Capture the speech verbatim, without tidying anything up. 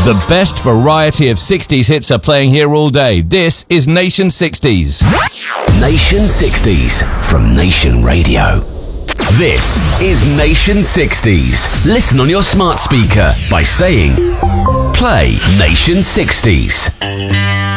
The best variety of sixties hits are playing here all day. This is Nation sixties. Nation sixties from Nation Radio. This is Nation sixties. Listen on your smart speaker by saying, play Nation sixties.